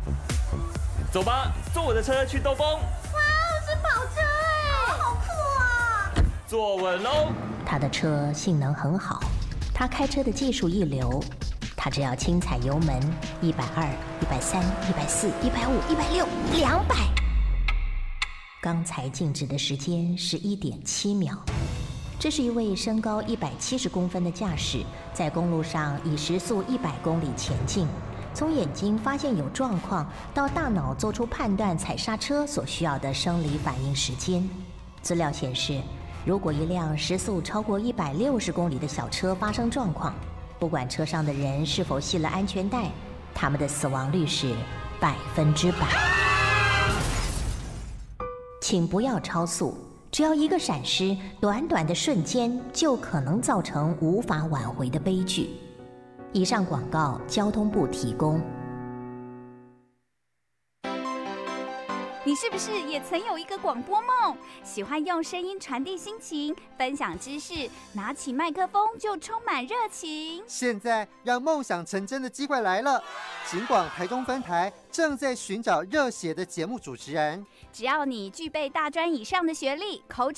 走吧，坐我的车去兜风。 哇，是跑车哎，好酷啊！ 坐稳喽。 他的车性能很好，他开车的技术一流，他只要轻踩油门，120、130、140、150、160、200，刚才静止的时间是1.7秒。这是一位身高170公分的驾驶，在公路上以时速100公里前进。从眼睛发现有状况，到大脑做出判断踩刹车所需要的生理反应时间。资料显示，如果一辆时速超过160公里的小车发生状况，不管车上的人是否系了安全带，他们的死亡率是100%。请不要超速，只要一个闪失，短短的瞬间就可能造成无法挽回的悲剧。以上广告，交通部提供。 你是不是也曾有一个广播梦？喜欢用声音传递心情，分享知识，拿起麦克风就充满热情。 现在让梦想成真的机会来了！警广台中分台正在寻找热血的节目主持人。 只要你具备大专以上的学历，口